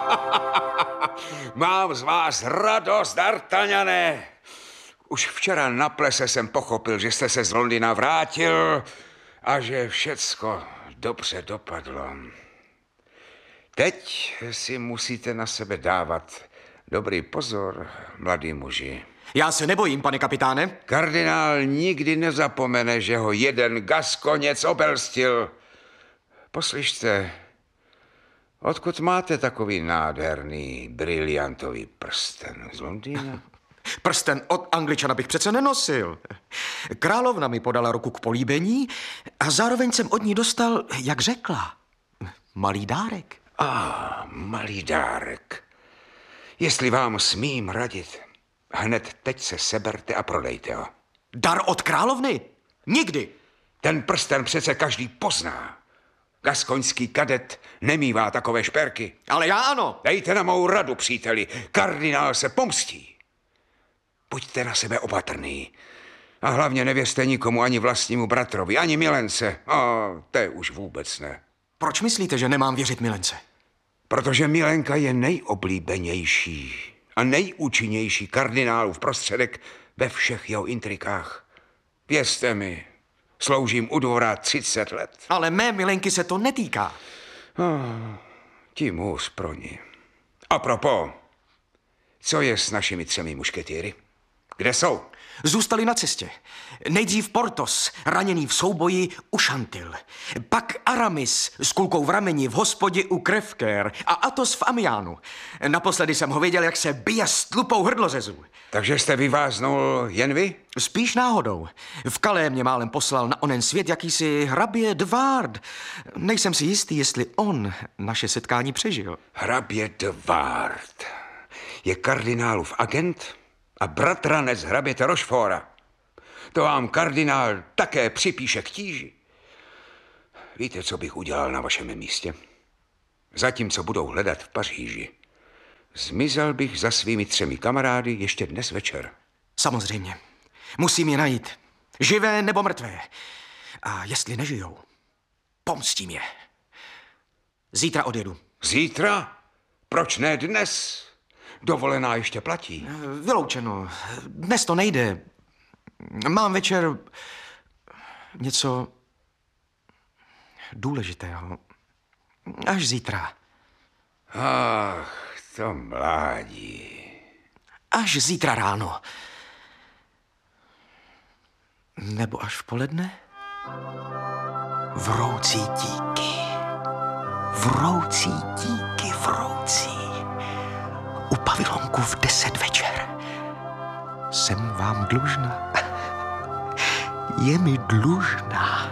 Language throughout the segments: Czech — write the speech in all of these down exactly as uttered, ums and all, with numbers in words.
Mám z vás radost, D'Artagnane. Už včera na plese jsem pochopil, že jste se z Londýna vrátil a že všecko dobře dopadlo. Teď si musíte na sebe dávat dobrý pozor, mladý muži. Já se nebojím, pane kapitáne. Kardinál nikdy nezapomene, že ho jeden Gaskoněc obelstil. Poslyšte, odkud máte takový nádherný, briliantový prsten z Londýna? Prsten od Angličana bych přece nenosil. Královna mi podala ruku k políbení a zároveň jsem od ní dostal, jak řekla, malý dárek. A, ah, malý dárek. Jestli vám smím radit, hned teď se seberte a prodejte ho. Dar od královny? Nikdy. Ten prsten přece každý pozná. Gaskoňský kadet nemívá takové šperky. Ale já ano. Dejte na mou radu, příteli. Kardinál se pomstí. Buďte na sebe opatrný. A hlavně nevěřte nikomu, ani vlastnímu bratrovi, ani milence. A to už vůbec ne. Proč myslíte, že nemám věřit milence? Protože milenka je nejoblíbenější a nejúčinnější kardinálův prostředek ve všech jeho intrikách. Věřte mi, sloužím u dvora třicet let. Ale mé milenky se to netýká. Oh, tím hůř pro ní. A propos, co je s našimi třemi mušketýry? Kde jsou? Zůstali na cestě. Nejdřív Portos, raněný v souboji u Šantil. Pak Aramis s kulkou v rameni v hospodě u Krevker a Athos v Amiánu. Naposledy jsem ho viděl, jak se bije s tlupou hrdlořezů. Takže jste vyváznul jen vy? Spíš náhodou. V Calais mě málem poslal na onen svět jakýsi hrabě de Ward. Nejsem si jistý, jestli on naše setkání přežil. Hrabě de Ward je kardinálův agent a bratranec hraběte Rochefora. To vám kardinál také připíše k tíži. Víte, co bych udělal na vašem místě? Zatímco budou hledat v Paříži, zmizel bych za svými třemi kamarády ještě dnes večer. Samozřejmě. Musím je najít. Živé nebo mrtvé. A jestli nežijou, pomstím je. Zítra odjedu. Zítra? Proč ne dnes? Dovolená ještě platí. Vyloučeno. Dnes to nejde. Mám večer něco důležitého. Až zítra. Ach, to mládí. Až zítra ráno. Nebo až v poledne? Vroucí díky. Vroucí díky, vroucí. U pavilonku v deset večer. Jsem vám dlužná. Je mi dlužná.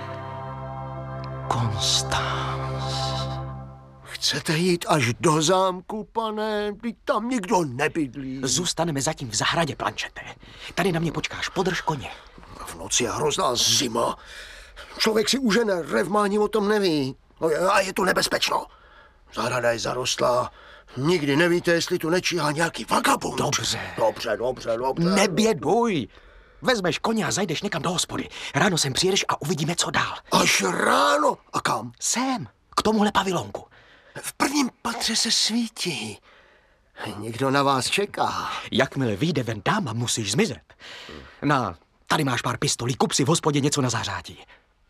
Constance. Chcete jít až do zámku, pane? Vždyť tam nikdo nebydlí. Zůstaneme zatím v zahradě, Planchete. Tady na mě počkáš, podrž koně. V noci je hrozná zima. Člověk si užene, revma ani o tom neví. A je tu nebezpečno. Zahrada je zarostlá. Nikdy nevíte, jestli tu nečíhá nějaký vagabund. Dobře. Dobře, dobře, dobře. Neběduj. Vezmeš koně a zajdeš někam do hospody. Ráno sem přijedeš a uvidíme, co dál. Až ráno? A kam? Sem, k tomuhle pavilonku. V prvním patře se svítí. Někdo na vás čeká. Jakmile vyjde ven dáma, musíš zmizet. Na, tady máš pár pistolí, kup si v hospodě něco na zahřátí.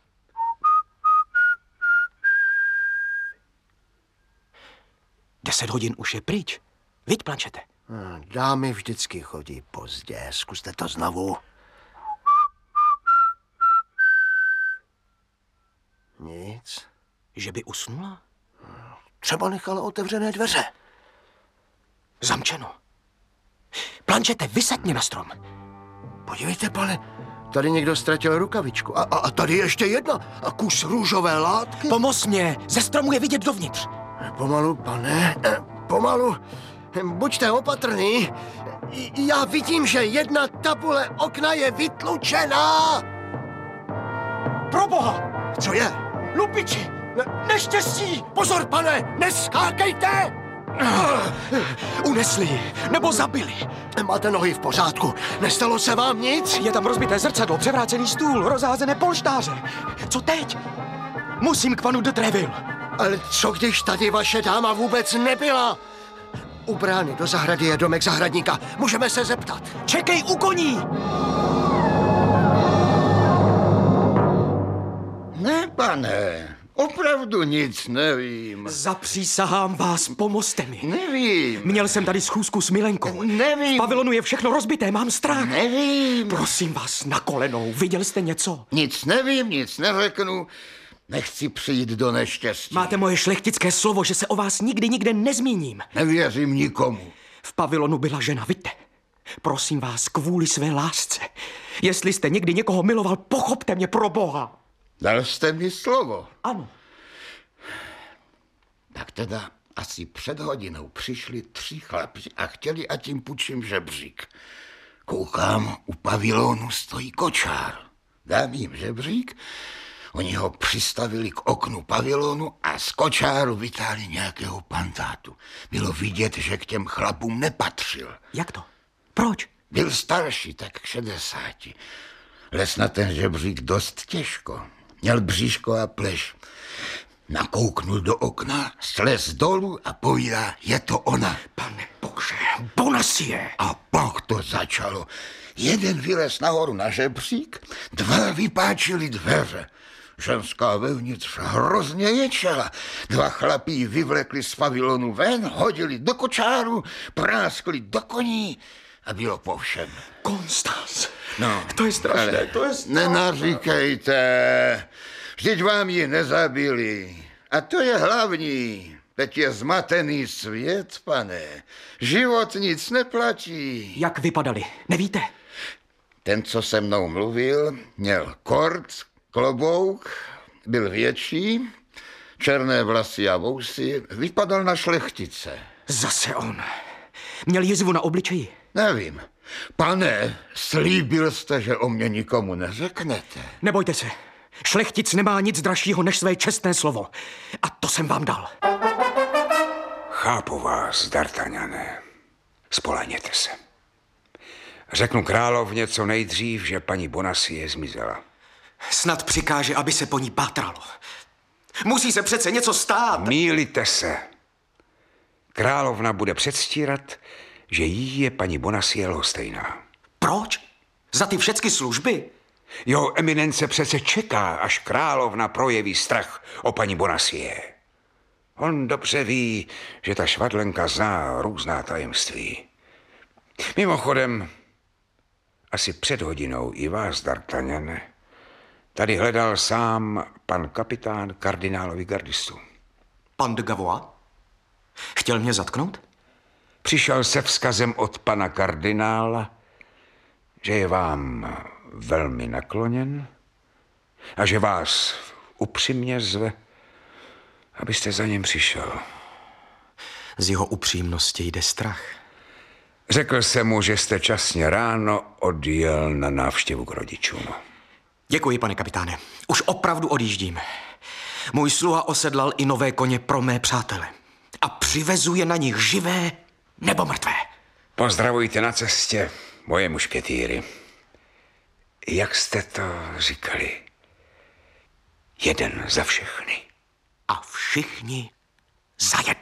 Deset hodin už je pryč. Viď, Planchete? Dámy vždycky chodí pozdě. Zkuste to znovu. Nic. Že by usnula? Třeba nechala otevřené dveře. Zamčeno. Planchete, vysaď na strom. Podívejte, pane, tady někdo ztratil rukavičku. A, a, a tady ještě jedna. A kus růžové látky. Pomoz mě, ze stromu je vidět dovnitř. Pomalu, pane, pomalu. Buďte opatrný. Já vidím, že jedna tabule okna je vytlučená. Proboha! Co je? Lupiči! Neštěstí! Pozor, pane, neskákejte! Unesli ji, nebo zabili. Máte nohy v pořádku, nestalo se vám nic? Je tam rozbité zrcadlo, převrácený stůl, rozházené polštáře. Co teď? Musím k panu de Treville. Ale co když tady vaše dáma vůbec nebyla? U brány do zahrady je domek zahradníka. Můžeme se zeptat. Čekej u koní! Ne, pane, opravdu nic nevím. Zapřísahám vás, pomozte mi. Nevím. Měl jsem tady schůzku s Milenkou. Nevím. V pavilonu je všechno rozbité, mám strach. Nevím. Prosím vás, na kolenou, viděl jste něco? Nic nevím, nic neřeknu. Nechci přijít do neštěstí. Máte moje šlechtické slovo, že se o vás nikdy nikde nezmíním. Nevěřím nikomu. V pavilonu byla žena, vidíte? Prosím vás, kvůli své lásce. Jestli jste někdy někoho miloval, pochopte mě pro Boha. Dal jste mi slovo. Ano. Tak teda asi před hodinou přišli tři chlapci a chtěli, ať jim půjčím žebřík. Koukám, u pavilonu stojí kočár. Dám jim žebřík, oni ho přistavili k oknu pavilonu a z kočáru vytáhli nějakého pantátu. Bylo vidět, že k těm chlapům nepatřil. Jak to? Proč? Byl starší, tak k šedesáti. Les na ten žebřík dost těžko. Měl bříško a pleš. Nakouknul do okna, slez dolů a povídá, je to ona. Pane Bože, Bonacieux. A pak to začalo. Jeden vylez nahoru na žebřík, dva vypáčili dveře. Ženská vevnitř hrozně ječela. Dva chlapí vyvlekli z pavilonu ven, hodili do kočáru, práskli do koní a bylo po všem. Konstanc. No, To je strašné, ale to je strašné. Nenaříkejte, vždyť vám ji nezabili. A to je hlavní. Teď je zmatený svět, pane. Život nic neplatí. Jak vypadali, nevíte? Ten, co se mnou mluvil, měl kort, klobouk, byl větší, černé vlasy a vousy, vypadal na šlechtice. Zase on. Měl jizvu na obličeji. Nevím. Pane, slíbil jste, že o mě nikomu neřeknete. Nebojte se. Šlechtic nemá nic dražšího než své čestné slovo. A to jsem vám dal. Chápu vás, D'Artagnane. Spolehněte se. Řeknu královně co nejdřív, že paní Bonacieux zmizela. Snad přikáže, aby se po ní pátralo. Musí se přece něco stát. Mýlíte se. Královna bude předstírat, že jí je paní Bonacieux lhostejná. Proč? Za ty všechny služby? Jeho eminence přece čeká, až královna projeví strach o paní Bonacieux. On dobře ví, že ta švadlenka zná různá tajemství. Mimochodem, asi před hodinou i vás, D'Artagnane, tady hledal sám pan kapitán kardinálovi gardistů. Pan de Gavois? Chtěl mě zatknout? Přišel se vzkazem od pana kardinála, že je vám velmi nakloněn a že vás upřímně zve, abyste za ním přišel. Z jeho upřímnosti jde strach. Řekl jsem mu, že jste časně ráno odjel na návštěvu k rodičům. Děkuji, pane kapitáne. Už opravdu odjíždím. Můj sluha osedlal i nové koně pro mé přátele. A přivezuje na nich živé nebo mrtvé. Pozdravujte na cestě moje mušketýry. Jak jste to říkali? Jeden za všechny. A všichni za jedno.